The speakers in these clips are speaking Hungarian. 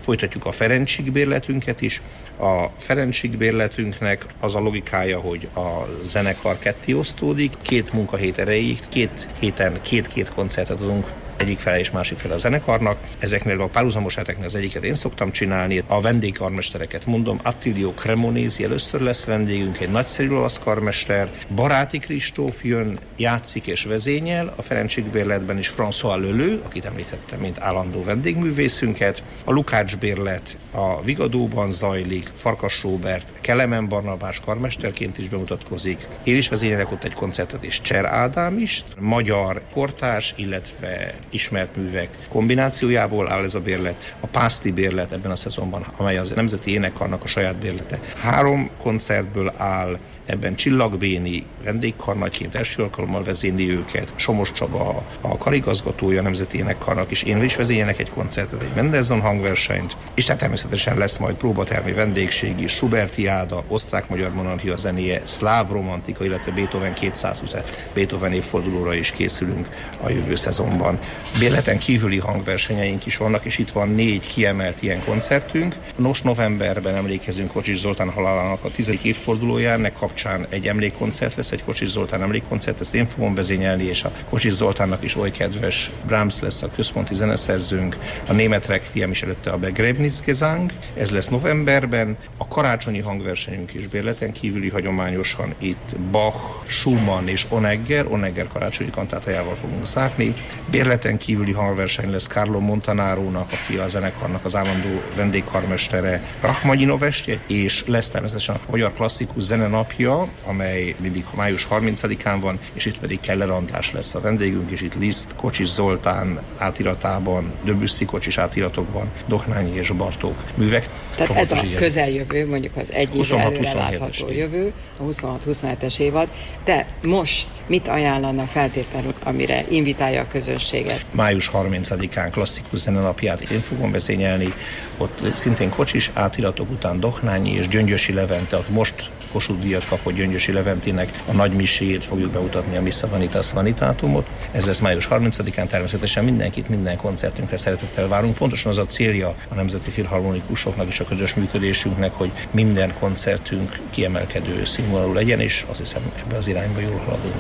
Folytatjuk a Ferencsik bérletünket is. A Ferencsik bérletünknek az a logikája, hogy a zenekar ketté osztódik, 2 munkahét erejéig, 2 héten 2 koncertet adunk egyik fele és másik fele a zenekarnak. Ezeknél a párhuzamos heteknél az egyiket én szoktam csinálni. A vendégkarmestereket mondom, Attilio Cremonesi először lesz vendégünk, egy nagyszerű olasz karmester, Baráti Kristóf jön, játszik és vezényel, a Ferencsik bérletben is François Lelő, akit említettem, mint állandó vendégművészünket. A Lukács bérlet a Vigadóban zajlik, Farkas Róbert Kelemen Barnabás karmesterként is bemutatkozik. Én is vezényelek ott egy koncertet, és Cser Ádám is. Magyar kortárs, illetve ismert művek kombinációjából áll ez a bérlet. A Pászti bérlet ebben a szezonban, amely az Nemzeti Énekkarnak a saját bérlete. 3 koncertből áll, ebben Csillag Béni vendégkarnagyként első alkalommal vezényli őket, Somos Csaba a karigazgatója a Nemzeti Énekkarnak, és én is vezényelek egy koncertet, egy Mendelssohn hangversenyt, és tehát természetesen lesz majd próbatermi vendégség is, Schubertiáda, osztrák-magyar monarchia zenéje, szláv romantika, illetve Beethoven 220 Beethoven évfordulóra is készülünk a jövő szezonban. Bérleten kívüli hangversenyeink is vannak, és itt van 4 kiemelt ilyen koncertünk. Nos, novemberben emlékezünk Kocsis Zoltán halálának a 10. évfordulójára, ennek kapcsán egy emlékkoncert lesz, egy Kocsis Zoltán emlékkoncert, ezt én fogom vezényelni, és a Kocsis Zoltánnak is oly kedves Brahms lesz a központi zeneszerzőnk, a német Requiem is előtte a Begräbnisgesang, ez lesz novemberben, a karácsonyi hangversenyünk is bérleten kívüli hagyományosan itt Bach, Schumann és Onegger karácsonyi kantátájával fogunk zárni. Bérleten kívüli hangverseny lesz Carlo Montanárónak, aki a zenekarnak az állandó vendégkarmestere, Rachmaninov estje, és lesz természetesen a Magyar Klasszikus Zene napja, amely mindig május 30-án van, és itt pedig Keller András lesz a vendégünk, és itt Liszt, Kocsis Zoltán átiratában, Debussy Kocsis átiratokban, Dohnányi és Bartók művek. Tehát ez a közeljövő, mondjuk az egy év előre látható jövő, a 26-27-es évad, de most mit ajánlana feltétlenül, amire invitálja a közönséget? Május 30-án klasszikus zenenapját én fogom vezényelni, ott szintén Kocsis átiratok után Dohnányi és Gyöngyösi Levente, aki most Kossuth-díjat kapott, Gyöngyösi Leventének a nagy miséjét fogjuk bemutatni, a Missa Vanitas Vanitatumot. Ez lesz május 30-án, természetesen mindenkit minden koncertünkre szeretettel várunk. Pontosan az a célja a Nemzeti Filharmonikusoknak és a közös működésünknek, hogy minden koncertünk kiemelkedő színvonalú legyen, és azt hiszem ebbe az irányba jól haladunk.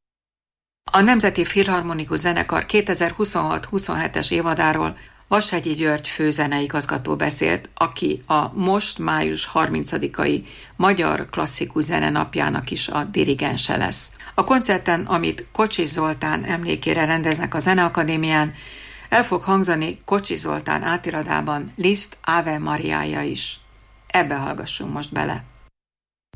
A Nemzeti Filharmonikus Zenekar 2026-27-es évadáról Vashegyi György főzeneigazgató beszélt, aki a most május 30-ai Magyar Klasszikus Zene napjának is a dirigense lesz. A koncerten, amit Kocsis Zoltán emlékére rendeznek a Zeneakadémián, el fog hangzani Kocsis Zoltán átiratában Liszt Ave Mariája is. Ebbe hallgassunk most bele.